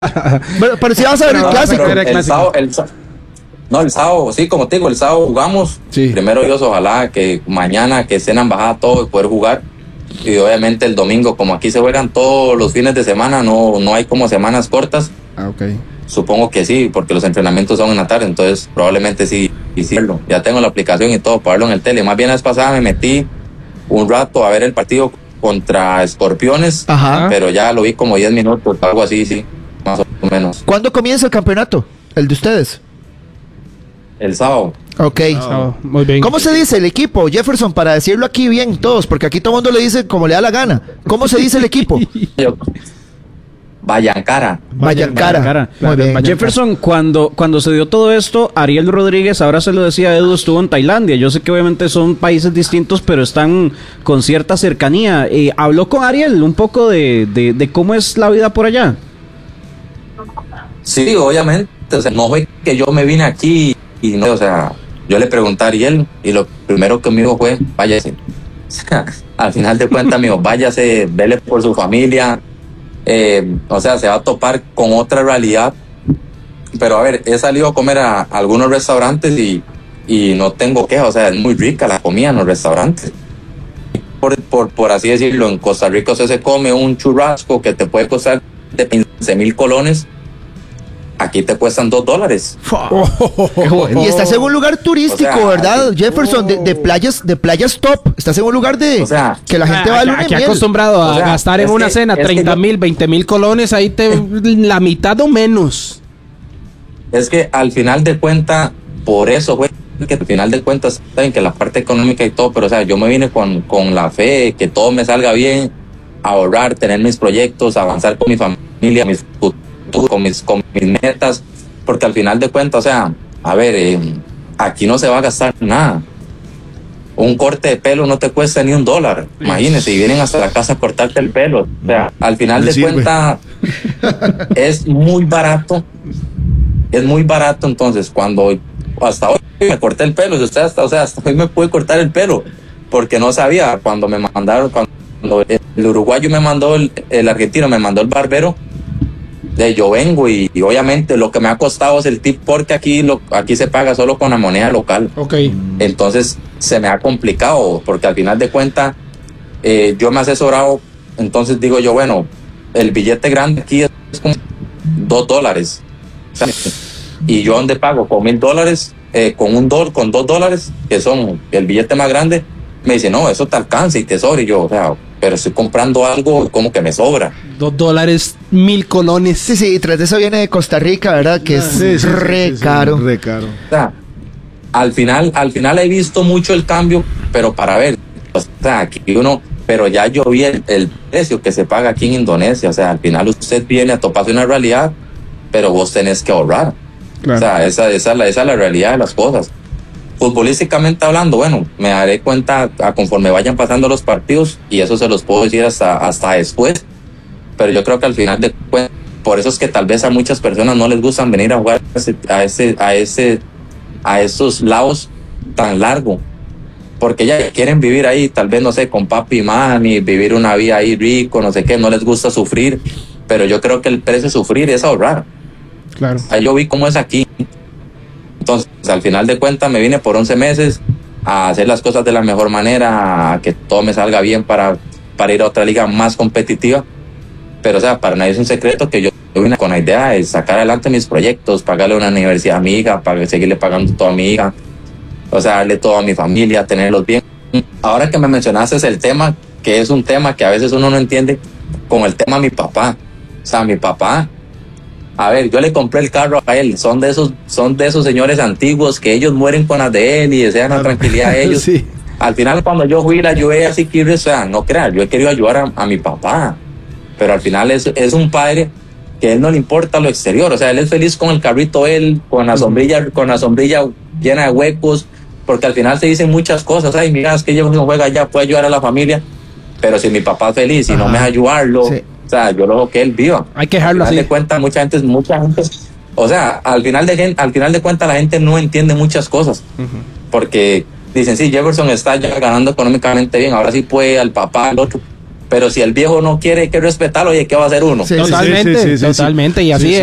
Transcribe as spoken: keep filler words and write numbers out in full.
pero, pero si vas a ver el no, clásico. El, el sábado, el, no, el sábado, sí, como te digo, el sábado jugamos. Sí. Primero Dios, ojalá que mañana que estén en bajada todo y poder jugar. Y obviamente el domingo, como aquí se juegan todos los fines de semana, no, no hay como semanas cortas. Ah, ok. Supongo que sí, porque los entrenamientos son en la tarde, entonces probablemente sí, y sí. Ya tengo la aplicación y todo para verlo en el tele. Más bien la vez pasada me metí un rato a ver el partido contra Escorpiones, Ajá. pero ya lo vi como diez minutos, algo así, sí, más o menos. ¿Cuándo comienza el campeonato? ¿El de ustedes? El sábado. Ok. Oh, muy bien. ¿Cómo se dice el equipo, Jefferson, para decirlo aquí bien todos? Porque aquí todo el mundo le dice como le da la gana. ¿Cómo se dice el equipo? Vallancara. Vallancara. Muy bien. Jefferson, cuando, cuando se dio todo esto, Ariel Rodríguez, ahora se lo decía Edu, estuvo en Tailandia. Yo sé que obviamente son países distintos, pero están con cierta cercanía. Eh, ¿Habló con Ariel un poco de, de, de cómo es la vida por allá? Sí, obviamente. O sea, no fue que yo me vine aquí y no, o sea, yo le pregunté a Ariel y lo primero que me dijo fue, váyase. Al final de cuentas me dijo, váyase, vele por su familia. Eh, o sea, se va a topar con otra realidad. Pero a ver, he salido a comer a, a algunos restaurantes y, y no tengo queja, o sea, es muy rica la comida en los restaurantes. Por, por, por así decirlo, en Costa Rica, o sea, se come un churrasco que te puede costar de quince mil colones. Aquí te cuestan dos dólares. Oh, y estás en un lugar turístico, o sea, ¿verdad, aquí, Jefferson? De, de playas, de playas top. Estás en un lugar de, o sea, que la gente va a luna aquí acostumbrado a o sea, gastar en una que, cena treinta mil, veinte mil colones, ahí te la mitad o menos. Es que al final de cuentas, por eso, güey, que al final de cuentas, saben que la parte económica y todo, pero o sea, yo me vine con, con la fe, que todo me salga bien, ahorrar, tener mis proyectos, avanzar con mi familia, mis futuros, con mis, con mis metas, porque al final de cuentas, o sea, a ver, eh, aquí no se va a gastar nada. Un corte de pelo no te cuesta ni un dólar. Imagínense, y vienen hasta la casa a cortarte el pelo. O sea, al final de cuentas es muy barato. Es muy barato, entonces, cuando hasta hoy me corté el pelo, usted hasta, o sea, hasta hoy me pude cortar el pelo, porque no sabía, cuando me mandaron, cuando el uruguayo me mandó, el, el argentino me mandó el barbero, de yo vengo y, y obviamente lo que me ha costado es el tip, porque aquí lo aquí se paga solo con la moneda local. Okay. Entonces se me ha complicado, porque al final de cuentas eh, yo me he asesorado, entonces digo yo, bueno, el billete grande aquí es, es como dos dólares. Y yo donde pago con mil dólares, eh, con un dólar, con dos dólares, que son el billete más grande, me dice, no, eso te alcanza y te sobra. Y yo, o sea, pero estoy comprando algo como que me sobra. Dos dólares, mil colones. Sí, sí, y tras de eso viene de Costa Rica, ¿verdad? Que ah, es sí, sí, re sí, sí, caro. Sí, re caro. O sea, al final, al final he visto mucho el cambio, pero para ver, o sea, aquí uno, pero ya yo vi el, el precio que se paga aquí en Indonesia. O sea, al final usted viene a toparse una realidad, pero vos tenés que ahorrar. Claro. O sea, esa, esa, esa, esa es la realidad de las cosas. Futbolísticamente hablando, bueno, me daré cuenta a conforme vayan pasando los partidos, y eso se los puedo decir hasta, hasta después, pero yo creo que al final de cuentas, por eso es que tal vez a muchas personas no les gustan venir a jugar a ese, a ese, a ese, a esos lados tan largos, porque ya quieren vivir ahí, tal vez, no sé, con papi y mami, vivir una vida ahí rico, no sé qué, no les gusta sufrir, pero yo creo que el precio de sufrir es ahorrar. Claro. Ahí yo vi cómo es aquí. Entonces, al final de cuentas, me vine por once meses a hacer las cosas de la mejor manera, a que todo me salga bien para, para ir a otra liga más competitiva. Pero, o sea, para nadie es un secreto que yo vine con la idea de sacar adelante mis proyectos, pagarle una universidad a mi hija, para seguirle pagando todo a mi hija, o sea, darle todo a mi familia, tenerlos bien. Ahora que me mencionaste es el tema, que es un tema que a veces uno no entiende, con el tema de mi papá. O sea, mi papá, a ver, yo le compré el carro a él, son de esos, son de esos señores antiguos que ellos mueren con las de él y desean la tranquilidad de ellos. Sí. Al final, cuando yo fui, la ayudé así que, o sea, no crean, yo he querido ayudar a, a mi papá, pero al final es, es un padre que a él no le importa lo exterior, o sea, él es feliz con el carrito, él, con la sombrilla, con la sombrilla llena de huecos, porque al final se dicen muchas cosas, ay, mira, es que yo no juega allá, puede ayudar a la familia, pero si mi papá es feliz y no me deja ayudarlo, sí. O sea, yo lo dejo que él viva. Hay que dejarlo así. Al final de cuentas, mucha gente, mucha gente, o sea, al final de al final de cuentas la gente no entiende muchas cosas, uh-huh. Porque dicen, sí, Jefferson está ya ganando económicamente bien, ahora sí puede al papá, al otro, Pero si el viejo no quiere, hay que respetarlo, oye, ¿qué va a hacer uno? Sí, totalmente, sí, sí, sí, totalmente, y así sí, es.